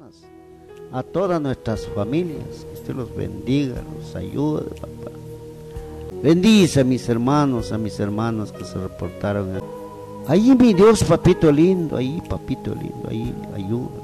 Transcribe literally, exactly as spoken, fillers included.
hermanas, a todas nuestras familias, que usted los bendiga, los ayude, papá. Bendice a mis hermanos, a mis hermanas que se reportaron. Ahí mi Dios, papito lindo, ahí, papito lindo, ahí, ayuda.